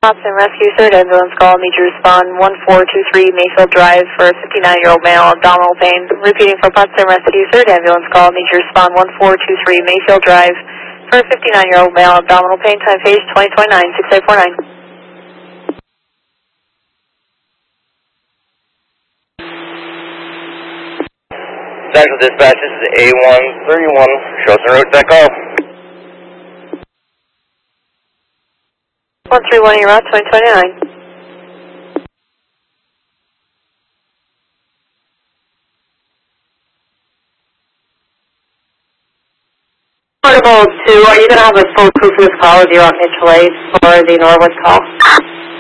Cops and Rescue, third ambulance call. Need to respond 1423 Mayfield Drive for a 59-year-old male, abdominal pain. Repeating for Cops and Rescue, third ambulance call. Need to respond 1423 Mayfield Drive for a 59-year-old male, abdominal pain. Time phase 2029, 6849. Central Dispatch, this is A131. Show us en route to that call. 131, you're out, 2029. Protocol 2, are you going to have a full proof of this call of your mutual aid for the Norwood call?